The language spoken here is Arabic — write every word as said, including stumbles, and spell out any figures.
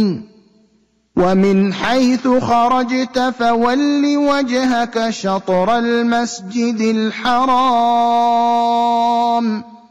يعلمون ومن حيث خرجت فول وجهك شطر المسجد الحرام